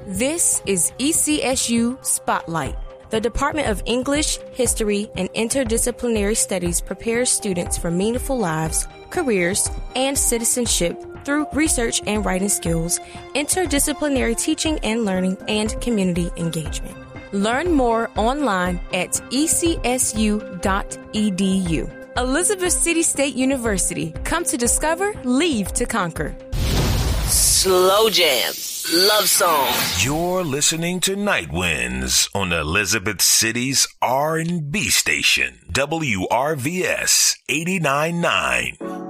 This is ECSU Spotlight. The Department of English, History, and Interdisciplinary Studies prepares students for meaningful lives, careers, and citizenship through research and writing skills, interdisciplinary teaching and learning, and community engagement. Learn more online at ecsu.edu. Elizabeth City State University. Come to discover, leave to conquer. Slow jams. Love song. You're listening to Night Winds on Elizabeth City's R&B station, WRVS 89.9.